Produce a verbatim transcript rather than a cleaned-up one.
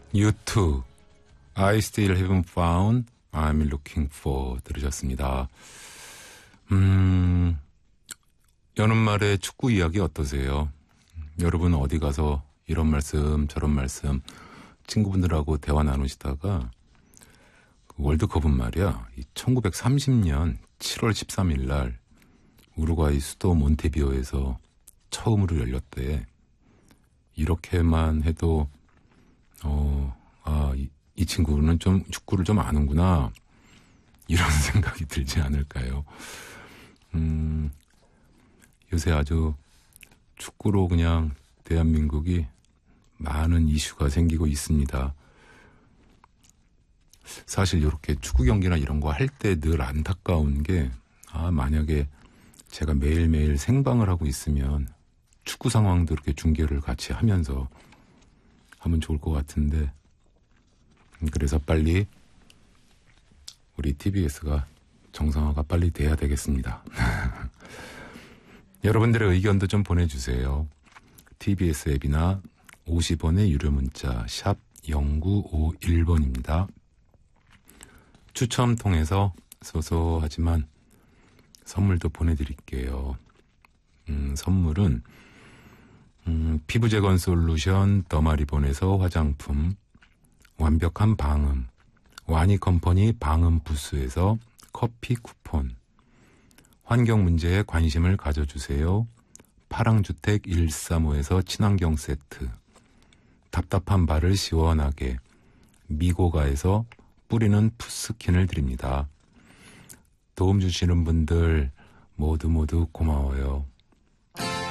유투 I still haven't found I'm looking for 들으셨습니다. 음, 여름말에 축구 이야기 어떠세요? 여러분 어디 가서 이런 말씀 저런 말씀 친구분들하고 대화 나누시다가 월드컵은 말이야 천구백삼십 년 칠월 십삼일 날 우루과이 수도 몬테비오에서 처음으로 열렸대. 이렇게만 해도 어, 아, 이, 이 친구는 좀 축구를 좀 아는구나 이런 생각이 들지 않을까요? 음, 요새 아주 축구로 그냥 대한민국이 많은 이슈가 생기고 있습니다. 사실 이렇게 축구 경기나 이런 거 할 때 늘 안타까운 게, 아, 만약에 제가 매일매일 생방을 하고 있으면 축구 상황도 이렇게 중계를 같이 하면서 하면 좋을 것 같은데, 그래서 빨리 우리 티비에스가 정상화가 빨리 돼야 되겠습니다. 여러분들의 의견도 좀 보내주세요. 티비에스 앱이나 오십 원의 유료 문자 샵 공구오일 번입니다. 추첨 통해서 소소하지만 선물도 보내드릴게요. 음, 선물은 음, 피부재건 솔루션 더마리본에서 화장품, 완벽한 방음, 와니컴퍼니 방음 부스에서 커피 쿠폰, 환경 문제에 관심을 가져주세요. 파랑주택 일삼오에서 친환경 세트, 답답한 발을 시원하게 미고가에서 뿌리는 푸스킨을 드립니다. 도움 주시는 분들 모두 모두 고마워요.